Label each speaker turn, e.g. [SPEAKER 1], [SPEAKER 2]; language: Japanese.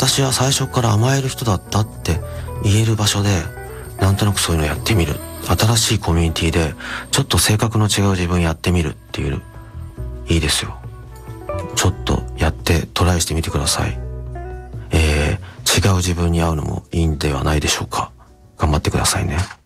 [SPEAKER 1] 私は最初から甘える人だったって言える場所で、なんとなくそういうのやってみる。新しいコミュニティでちょっと性格の違う自分やってみるっていう、いいですよ。ちょっとやってトライしてみてください。違う自分に会うのもいいんではないでしょうか。頑張ってくださいね。